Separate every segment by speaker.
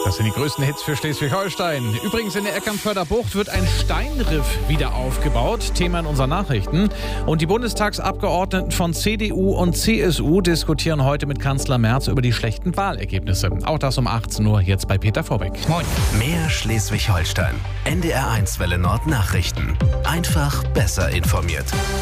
Speaker 1: Das sind die größten Hits für Schleswig-Holstein. Übrigens in der Eckernförder Bucht wird ein Steinriff wieder aufgebaut. Thema in unseren Nachrichten. Und die Bundestagsabgeordneten von CDU und CSU diskutieren heute mit Kanzler Merz über die schlechten Wahlergebnisse. Auch das um 18 Uhr jetzt bei Peter Vorbeck.
Speaker 2: Moin. Mehr Schleswig-Holstein. NDR1 Welle Nord Nachrichten. Einfach besser informiert.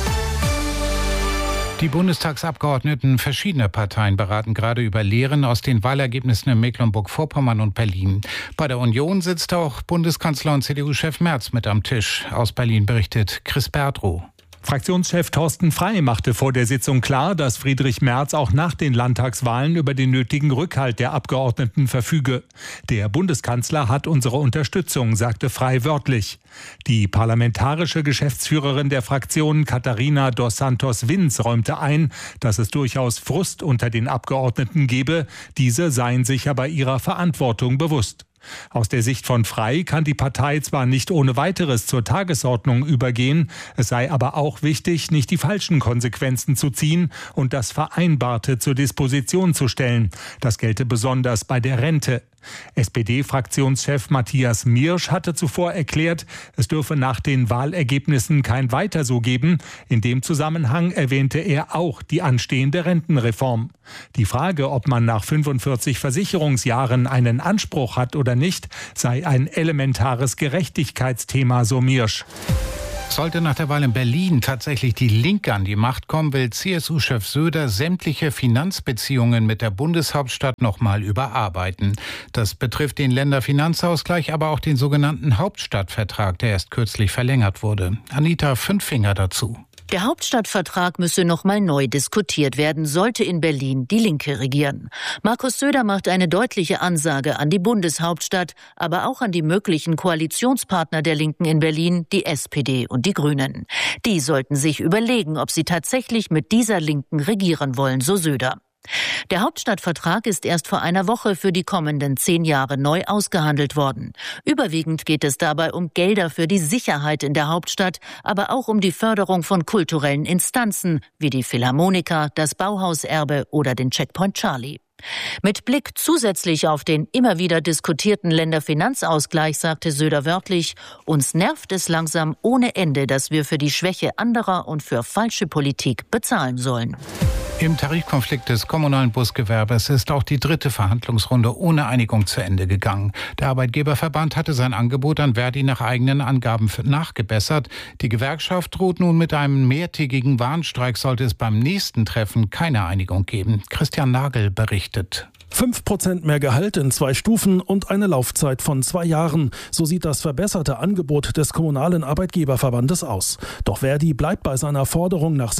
Speaker 3: Die Bundestagsabgeordneten verschiedener Parteien beraten gerade über Lehren aus den Wahlergebnissen in Mecklenburg-Vorpommern und Berlin. Bei der Union sitzt auch Bundeskanzler und CDU-Chef Merz mit am Tisch. Aus Berlin berichtet Chris Berdrow.
Speaker 4: Fraktionschef Thorsten Frey machte vor der Sitzung klar, dass Friedrich Merz auch nach den Landtagswahlen über den nötigen Rückhalt der Abgeordneten verfüge. Der Bundeskanzler hat unsere Unterstützung, sagte Frey wörtlich. Die parlamentarische Geschäftsführerin der Fraktion Katharina dos Santos-Vins räumte ein, dass es durchaus Frust unter den Abgeordneten gebe. Diese seien sich aber ihrer Verantwortung bewusst. Aus der Sicht von Frey kann die Partei zwar nicht ohne weiteres zur Tagesordnung übergehen, es sei aber auch wichtig, nicht die falschen Konsequenzen zu ziehen und das Vereinbarte zur Disposition zu stellen. Das gelte besonders bei der Rente. SPD-Fraktionschef Matthias Miersch hatte zuvor erklärt, es dürfe nach den Wahlergebnissen kein Weiter so geben. In dem Zusammenhang erwähnte er auch die anstehende Rentenreform. Die Frage, ob man nach 45 Versicherungsjahren einen Anspruch hat oder nicht, sei ein elementares Gerechtigkeitsthema, so Miersch.
Speaker 3: Sollte nach der Wahl in Berlin tatsächlich die Linke an die Macht kommen, will CSU-Chef Söder sämtliche Finanzbeziehungen mit der Bundeshauptstadt nochmal überarbeiten. Das betrifft den Länderfinanzausgleich, aber auch den sogenannten Hauptstadtvertrag, der erst kürzlich verlängert wurde. Anita Fünffinger dazu.
Speaker 5: Der Hauptstadtvertrag müsse nochmal neu diskutiert werden, sollte in Berlin die Linke regieren. Markus Söder macht eine deutliche Ansage an die Bundeshauptstadt, aber auch an die möglichen Koalitionspartner der Linken in Berlin, die SPD und die Grünen. Die sollten sich überlegen, ob sie tatsächlich mit dieser Linken regieren wollen, so Söder. Der Hauptstadtvertrag ist erst vor einer Woche für die kommenden 10 Jahre neu ausgehandelt worden. Überwiegend geht es dabei um Gelder für die Sicherheit in der Hauptstadt, aber auch um die Förderung von kulturellen Instanzen wie die Philharmoniker, das Bauhauserbe oder den Checkpoint Charlie. Mit Blick zusätzlich auf den immer wieder diskutierten Länderfinanzausgleich sagte Söder wörtlich: Uns nervt es langsam ohne Ende, dass wir für die Schwäche anderer und für falsche Politik bezahlen sollen.
Speaker 3: Im Tarifkonflikt des kommunalen Busgewerbes ist auch die 3. Verhandlungsrunde ohne Einigung zu Ende gegangen. Der Arbeitgeberverband hatte sein Angebot an Verdi nach eigenen Angaben nachgebessert. Die Gewerkschaft droht nun mit einem mehrtägigen Warnstreik, sollte es beim nächsten Treffen keine Einigung geben. Christian Nagel berichtet.
Speaker 6: 5% mehr Gehalt in 2 Stufen und eine Laufzeit von 2 Jahren. So sieht das verbesserte Angebot des Kommunalen Arbeitgeberverbandes aus. Doch Verdi bleibt bei seiner Forderung nach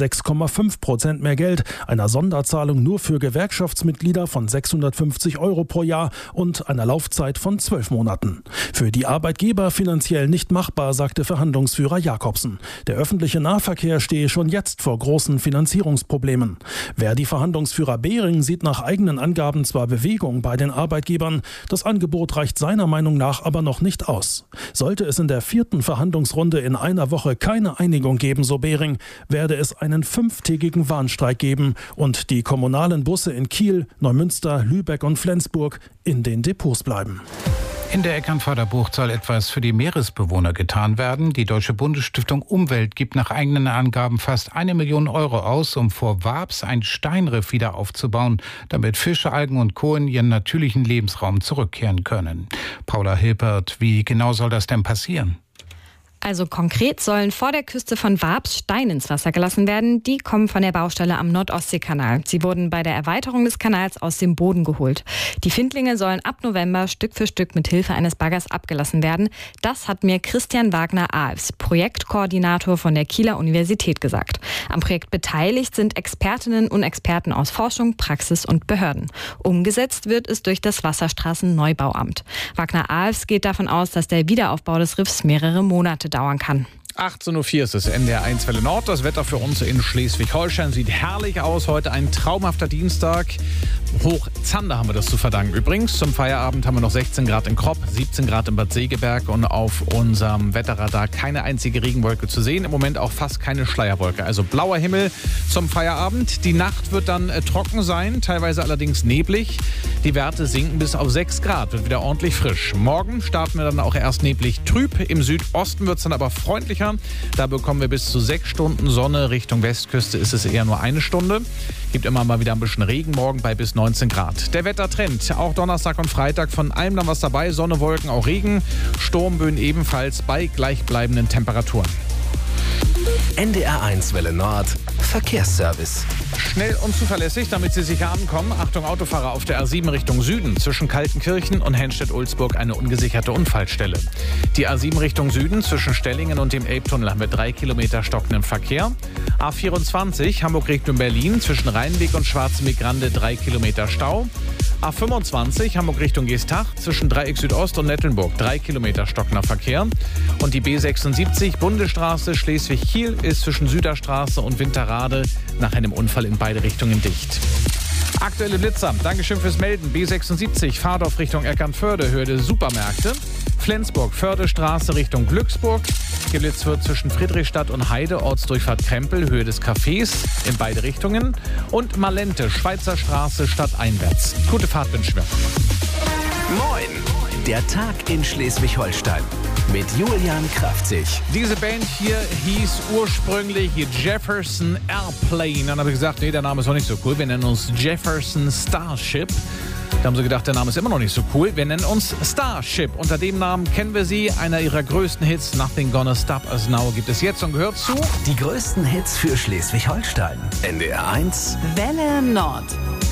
Speaker 6: 6,5% mehr Geld, einer Sonderzahlung nur für Gewerkschaftsmitglieder von 650 € pro Jahr und einer Laufzeit von 12 Monaten. Für die Arbeitgeber finanziell nicht machbar, sagte Verhandlungsführer Jakobsen. Der öffentliche Nahverkehr stehe schon jetzt vor großen Finanzierungsproblemen. Verdi-Verhandlungsführer Behring sieht nach eigenen Angaben zwar Bewegung bei den Arbeitgebern, das Angebot reicht seiner Meinung nach aber noch nicht aus. Sollte es in der 4. Verhandlungsrunde in einer Woche keine Einigung geben, so Behring, werde es einen 5-tägigen Warnstreik geben und die kommunalen Busse in Kiel, Neumünster, Lübeck und Flensburg in den Depots bleiben.
Speaker 3: In der Eckernförder Bucht soll etwas für die Meeresbewohner getan werden. Die Deutsche Bundesstiftung Umwelt gibt nach eigenen Angaben fast 1 Million € aus, um vor Warps ein Steinriff wieder aufzubauen, damit Fische, Algen und Co. in ihren natürlichen Lebensraum zurückkehren können. Paula Hilpert, wie genau soll das denn passieren?
Speaker 7: Also konkret sollen vor der Küste von Warps Steine ins Wasser gelassen werden. Die kommen von der Baustelle am Nordostseekanal. Sie wurden bei der Erweiterung des Kanals aus dem Boden geholt. Die Findlinge sollen ab November Stück für Stück mit Hilfe eines Baggers abgelassen werden. Das hat mir Christian Wagner-Alfs, Projektkoordinator von der Kieler Universität, gesagt. Am Projekt beteiligt sind Expertinnen und Experten aus Forschung, Praxis und Behörden. Umgesetzt wird es durch das Wasserstraßenneubauamt. Wagner-Alfs geht davon aus, dass der Wiederaufbau des Riffs mehrere Monate dauern kann.
Speaker 1: 18.04 Uhr ist es NDR1 Welle Nord. Das Wetter für uns in Schleswig-Holstein sieht herrlich aus. Heute ein traumhafter Dienstag. Hochzander haben wir das zu verdanken. Übrigens, zum Feierabend haben wir noch 16 Grad in Kropp, 17 Grad in Bad Segeberg und auf unserem Wetterradar keine einzige Regenwolke zu sehen. Im Moment auch fast keine Schleierwolke. Also blauer Himmel zum Feierabend. Die Nacht wird dann trocken sein, teilweise allerdings neblig. Die Werte sinken bis auf 6 Grad, wird wieder ordentlich frisch. Morgen starten wir dann auch erst neblig trüb. Im Südosten wird es dann aber freundlicher. Da bekommen wir bis zu 6 Stunden Sonne. Richtung Westküste ist es eher nur 1 Stunde. Gibt immer mal wieder ein bisschen Regen morgen bei bis 19 Grad. Der Wettertrend, auch Donnerstag und Freitag von allem dann was dabei. Sonne, Wolken, auch Regen. Sturmböen ebenfalls bei gleichbleibenden Temperaturen.
Speaker 2: NDR1 Welle Nord Verkehrsservice.
Speaker 1: Schnell und zuverlässig, damit Sie sicher ankommen. Achtung Autofahrer auf der A7 Richtung Süden. Zwischen Kaltenkirchen und Henstedt-Ulzburg eine ungesicherte Unfallstelle. Die A7 Richtung Süden zwischen Stellingen und dem Elbtunnel haben wir 3 Kilometer stockenden Verkehr. A24 Hamburg Richtung Berlin zwischen Rheinweg und Schwarzenbeck-Grande 3 Kilometer Stau. A25 Hamburg Richtung Geestach zwischen Dreieck Südost und Nettelnburg 3 Kilometer stockender Verkehr. Und die B76 Bundesstraße Schleswig-Kiel ist zwischen Süderstraße und Winterrade nach einem Unfall in beide Richtungen dicht. Aktuelle Blitzer. Dankeschön fürs Melden. B76 Fahrdorf Richtung Eckernförde, Höhe der Supermärkte. Flensburg Fördestraße Richtung Glücksburg. Geblitzt wird zwischen Friedrichstadt und Heide, Ortsdurchfahrt Krempel, Höhe des Cafés in beide Richtungen. Und Malente, Schweizer Straße stadteinwärts. Gute Fahrt wünschen wir.
Speaker 2: Moin! Der Tag in Schleswig-Holstein mit Julian Kraftzig.
Speaker 1: Diese Band hier hieß ursprünglich Jefferson Airplane. Dann habe ich gesagt, nee, der Name ist auch nicht so cool. Wir nennen uns Jefferson Starship. Da haben sie gedacht, der Name ist immer noch nicht so cool. Wir nennen uns Starship. Unter dem Namen kennen wir sie. Einer ihrer größten Hits, Nothing Gonna Stop Us Now, gibt es jetzt und gehört zu
Speaker 2: Die größten Hits für Schleswig-Holstein. NDR1
Speaker 8: Welle Nord.